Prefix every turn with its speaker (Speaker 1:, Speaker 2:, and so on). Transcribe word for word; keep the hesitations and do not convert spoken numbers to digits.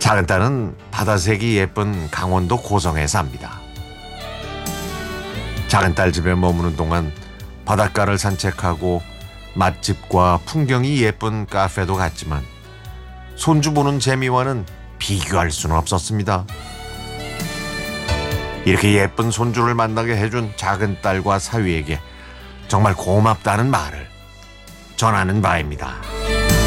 Speaker 1: 작은 딸은 바다색이 예쁜 강원도 고성에 삽니다. 작은 딸 집에 머무는 동안 바닷가를 산책하고 맛집과 풍경이 예쁜 카페도 갔지만 손주 보는 재미와는 비교할 수는 없었습니다. 이렇게 예쁜 손주를 만나게 해준 작은 딸과 사위에게 정말 고맙다는 말을 전하는 바입니다.